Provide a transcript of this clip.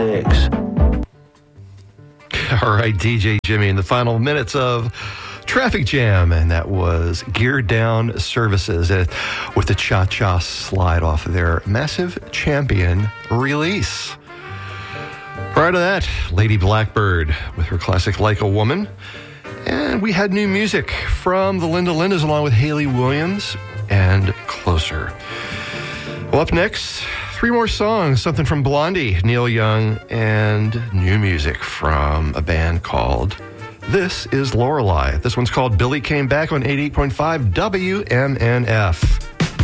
6. All right, DJ Jimmy, in the final minutes of Traffic Jam, and that was Gear Down Services with the Cha-Cha slide off of their Massive Champion release. Prior to that, Lady Blackbird with her classic Like a Woman. And we had new music from the Linda Lindas along with Hayley Williams and Closer. Well, up next, 3 more songs, something from Blondie, Neil Young, and new music from a band called This is Lorelei. This one's called Billy Came Back on 88.5 WMNF.